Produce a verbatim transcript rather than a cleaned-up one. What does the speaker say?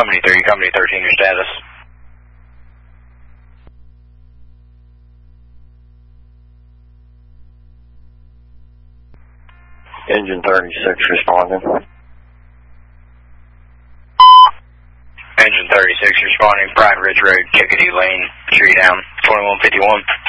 Company three, Company thirteen, your status. Engine thirty-six responding. Engine thirty-six responding, Pride Ridge Road, Chickadee Lane, tree down, twenty-one fifty-one.